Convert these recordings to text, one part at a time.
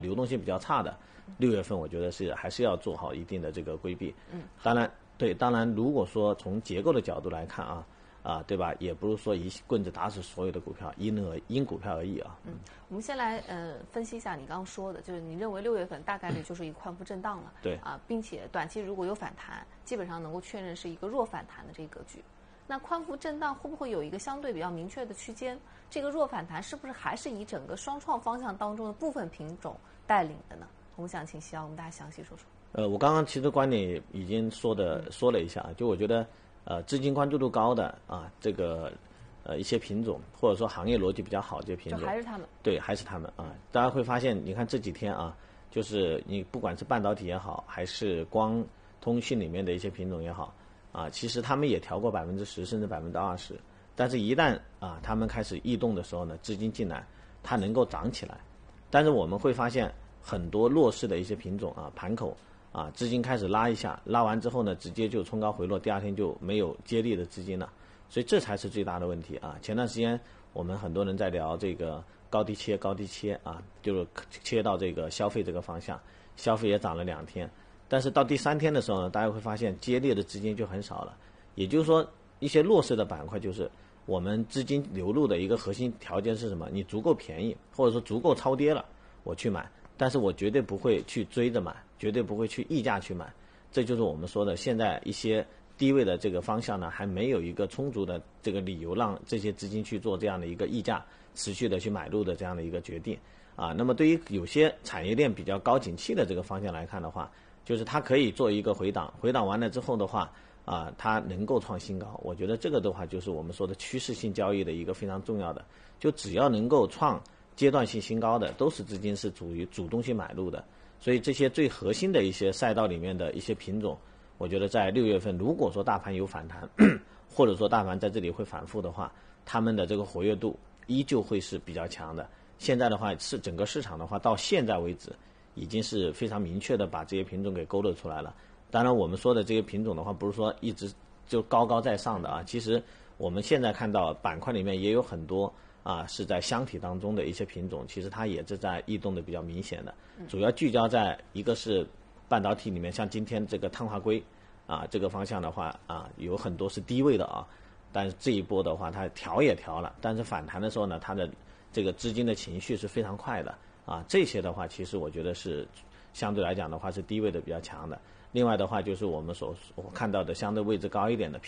流动性比较差的6月份，我觉得还是要做好一定的这个规避。当然，如果说从结构的角度来看对吧？也不是说一棍子打死所有的股票，因股票而异啊。 我们先来分析一下你刚刚说的，就是你认为6月份大概率就是一个宽幅震荡了， 对并且短期如果有反弹，基本上能够确认是一个弱反弹的这个格局。那宽幅震荡会不会有一个相对比较明确的区间？这个弱反弹是不是还是以整个双创方向当中的部分品种带领的呢？我们想请西奥我们大家详细说说。 我刚刚其实观点已经说了一下，就我觉得资金关注度高的这个一些品种，或者说行业逻辑比较好这些品种， 就还是他们。 对，还是他们大家会发现，你看这几天就是你不管是半导体也好，还是光通讯里面的一些品种也好其实他们也调过10%甚至20%，但是一旦他们开始异动的时候呢，资金进来，它能够涨起来。但是我们会发现很多弱势的一些品种盘口资金开始拉一下，拉完之后呢，直接就冲高回落，第二天就没有接力的资金了，所以这才是最大的问题前段时间我们很多人在聊这个高低切就是切到这个消费这个方向，消费也涨了2天，但是到第3天的时候呢，大家会发现接力的资金就很少了。也就是说，一些弱势的板块，就是我们资金流入的一个核心条件是什么？你足够便宜，或者说足够超跌了，我去买，但是我绝对不会去追着买，绝对不会去溢价去买。这就是我们说的，现在一些低位的这个方向呢，还没有一个充足的这个理由让这些资金去做这样的一个溢价持续的去买入的这样的一个决定那么对于有些产业链比较高景气的这个方向来看的话，就是它可以做一个回档完了之后的话它能够创新高。我觉得这个的话就是我们说的趋势性交易的一个非常重要的，就只要能够创阶段性新高的，都是资金是属于主动性买入的。所以这些最核心的一些赛道里面的一些品种，我觉得在6月份如果说大盘有反弹或者说大盘在这里会反复的话，他们的这个活跃度依旧会是比较强的。现在的话是整个市场的话到现在为止已经是非常明确的把这些品种给勾勒出来了。当然我们说的这些品种的话，不是说一直就高高在上的其实我们现在看到板块里面也有很多是在箱体当中的一些品种，其实它也是在异动的比较明显的，主要聚焦在一个是半导体里面，像今天这个碳化硅这个方向的话有很多是低位的但是这一波的话它调也调了，但是反弹的时候呢，它的这个资金的情绪是非常快的这些的话其实我觉得是相对来讲的话是低位的比较强的。另外的话就是我们所看到的相对位置高一点的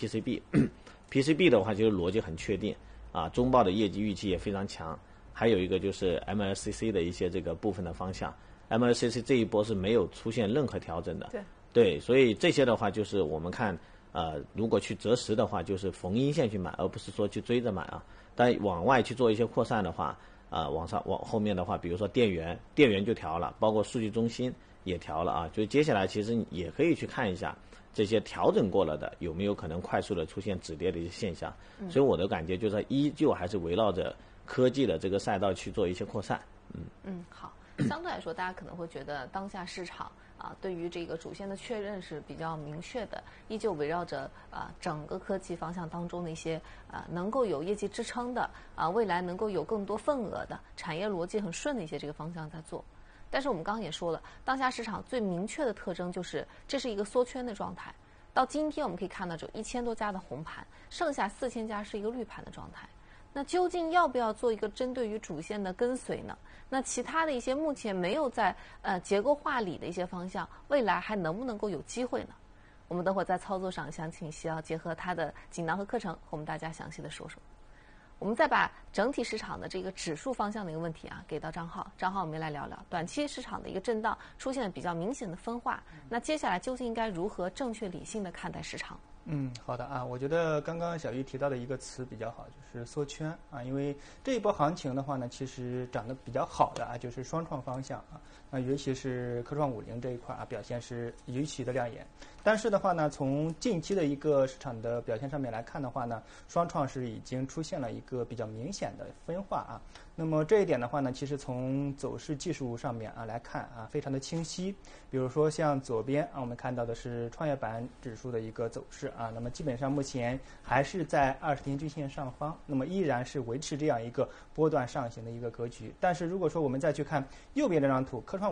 PCB 的话就是逻辑很确定中报的业绩预期也非常强。还有一个就是 MLCC 的一些这个部分的方向， MLCC 这一波是没有出现任何调整的，对，所以这些的话就是我们看如果去择时的话，就是逢阴线去买，而不是说去追着买但往外去做一些扩散的话往后面的话，比如说电源就调了，包括数据中心也调了就接下来其实也可以去看一下这些调整过了的有没有可能快速的出现止跌的一些现象。所以我的感觉就是依旧还是围绕着科技的这个赛道去做一些扩散。 好，相对来说大家可能会觉得当下市场对于这个主线的确认是比较明确的，依旧围绕着整个科技方向当中的一些能够有业绩支撑的未来能够有更多份额的产业逻辑很顺的一些这个方向在做。但是我们刚刚也说了，当下市场最明确的特征就是这是一个缩圈的状态。到今天我们可以看到，只有1000多家的红盘，剩下4000家是一个绿盘的状态。那究竟要不要做一个针对于主线的跟随呢？那其他的一些目前没有在结构化里的一些方向，未来还能不能够有机会呢？我们等会儿在操作上想请西奥结合他的锦囊和课程，和我们大家详细的说说。我们再把整体市场的这个指数方向的一个问题给到张浩，我们来聊聊短期市场的一个震荡出现了比较明显的分化，那接下来究竟应该如何正确理性的看待市场？ 好的我觉得刚刚小玉提到的一个词比较好，就是缩圈因为这一波行情的话呢，其实涨得比较好的就是双创方向尤其是科创50这一块表现是尤其的亮眼。但是的话呢，从近期的一个市场的表现上面来看的话呢，双创是已经出现了一个比较明显的分化那么这一点的话呢，其实从走势技术上面来看非常的清晰。比如说像左边我们看到的是创业板指数的一个走势那么基本上目前还是在20天均线上方，那么依然是维持这样一个波段上行的一个格局。但是如果说我们再去看右边这张图，科创